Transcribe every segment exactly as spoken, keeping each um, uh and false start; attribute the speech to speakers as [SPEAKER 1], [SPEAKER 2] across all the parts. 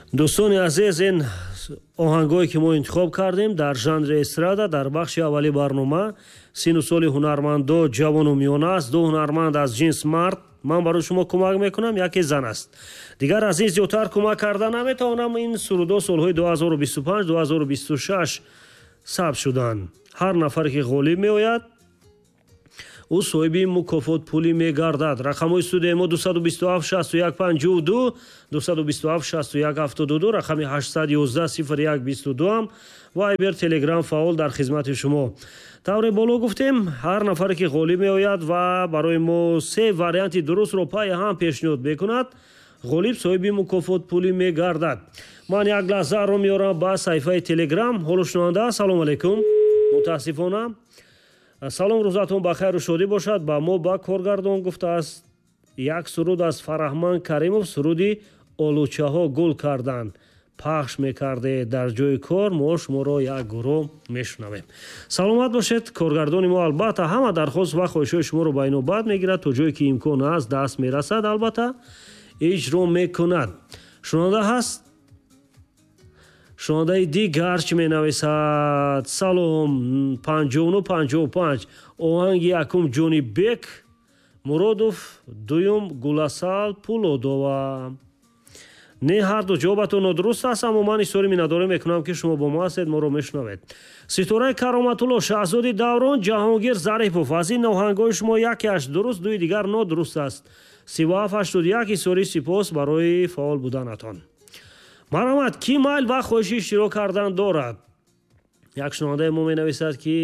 [SPEAKER 1] дӯстони азиз, ин оҳангҳое ки мо интихоб кардем дар жанри эстрада дар бахши аввали барнома сину соли ҳунармандо ҷавону миёна аст. ду ҳунарманд аз ҷинс мард, ман барои шумо кӯмак мекунам, яке зан аст. Дигар аз ин зиёдтар кӯмак карда наметавонам. ин сурудо солҳои ду ҳазору бисту панҷ ду ҳазору бисту шаш сабт шуданд. ҳар нафаре ки ғолиб меояд ӯ соҳиби мукофот пулӣ мегардад. рақамҳои студияи мо дусаду бисту ҳафт шасту як панҷоҳу ду, дусаду бисту ҳафт шасту як ҳафтоду ду, рақами ҳаштсад и ёздаҳ сифр як бисту ду ам вайбер телеграм фаъол дар хизмати шумо. тавре боло гуфтем, ҳар нафаре ки ғолиб меояд ва барои мо се варианти дурустро пайи ҳам пешниҳод мекунад, ғолиб соҳиби мукофот пулӣ мегардад. ман як лаҳзаро меорам ба саҳифаи телеграм. ҳоло шунаванда, салому алайкум. мутаассифона. салом, рӯзатон ба хайру шодӣ бошад. ба мо ба коргардон гуфтааст як суруд аз Фараҳманд Каримов, суруди олучаҳо гул карданд. пахш мекарде дар ҷои кор, мо шуморо як гурӯҳ мешунавем. саломат бошед. коргардони мо албатта ҳама дархост ва хоҳишҳои шуморо ба инобат мегирад, то ҷое ки имкон аст даст мерасад, албатта иҷро мекунад. шунаванда ҳаст. шунавандаи дигар чӣ менависад? Салом, панҷоҳу ну панҷоҳу панҷ. оҳанги якум ҷони бек Муродов, дуюм Гуласал Пулодова. не ҳарду ҷавобатон нодуруст аст, аммо ман изҳори миннатдорӣ мекунам ки шумо бо мо ҳастед, моро мешунавед. ситораи Кароматулло, Шаҳзоди Даврон, Ҷаҳонгир Зарипов. аз ин оҳангҳои шумо якеаш дуруст, дуи дигар нодуруст аст. сиву ҳафт ҳаштоду як изҳори сипос барои фаъол буданатон. марҳамат. Ки майл ва хоҳиши иштирок кардан дорад? як шунавандаи мо менависад ки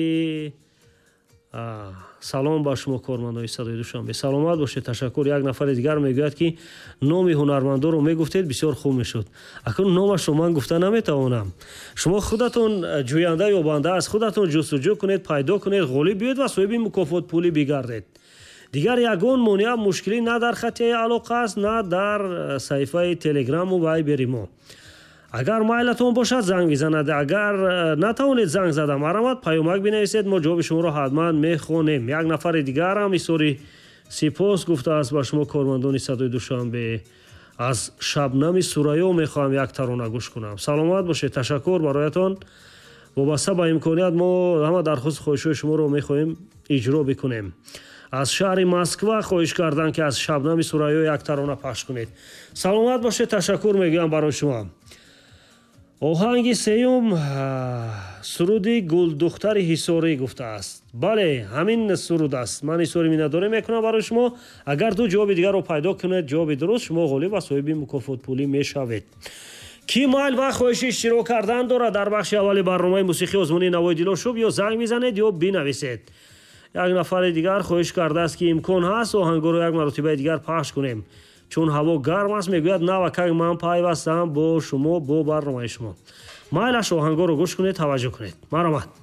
[SPEAKER 1] салом ба шумо кормандони садои Душанбе. саломат бошед, ташаккур. як нафари дигар мегӯяд ки номи ҳунармандоро мегуфтед, бисёр хуб мешуд. акун номашро ман гуфта наметавонам. шумо худатон ҷӯянда ёбанда аст, худатон ҷустуҷӯ кунед, пайдо кунед, ғолиб биёед ва соҳиби мукофот пулӣ бигардед. дигар ягон монеа мушкилӣ на дар хаттияи алоқа аст, на дар саҳифаи телеграму вайбери мо. агар майлатон бошад занг бизанад, агар натавонед занг зада, марҳамат, паёмак бинависед, мо ҷавоби шуморо ҳатман мехонем. як нафари дигарам изҳори сипос гуфтааст ба шумо кормандони садои Душанбе. аз Шабнами Сурайё мехоҳам як тарона гӯш кунам. саломат бошед, ташаккур бароятон. вобаста ба имконият мо ҳама дархост хоҳишҳои шуморо мехоҳем иҷро бикунем. аз шаҳри Москва хоҳиш кардан ки аз Шабнами Сурайё як тарона пахш кунед. саломат бошед, ташаккур мегӯям барои шумо. оҳанги сеюм суруди Гулдухтари Ҳисорӣ гуфтааст. бале, ҳамин суруд аст. ман изҳори миннатдорӣ мекунам барои шумо. агар ду ҷавоби дигарро пайдо кунед, ҷавоби дуруст, шумо ғолиб ва соҳиби мукофотпулӣ мешавед. ки майл ва хоҳиши иштирок кардан дорад дар бахши аввали барномаи мусиқӣ озмунии Навои Дилошуб, ё занг мизанед ё бинависед. як нафари дигар хоҳиш кардааст ки имкон ҳаст оҳангҳоро як маротибаи дигар пахш кунем. чун ҳаво гарм аст, мегӯяд навакак ман пайвастам бо шумо, бо барномаи шумо. майлаш оҳангҳоро гӯш кунед, таваҷҷӯҳ кунед. марҳамат.